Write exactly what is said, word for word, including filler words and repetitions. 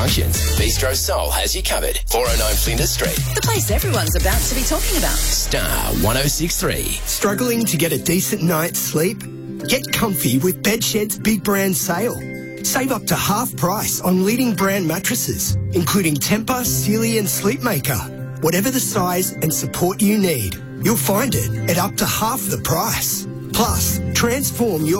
Functions. Bistro Soul has you covered. four oh nine Flinders Street. The place everyone's about to be talking about. Star one oh six three. Struggling to get a decent night's sleep? Get comfy with Bedshed's big brand sale. Save up to half price on leading brand mattresses, including Tempur, Sealy and Sleepmaker. Whatever the size and support you need, you'll find it at up to half the price. Plus, transform your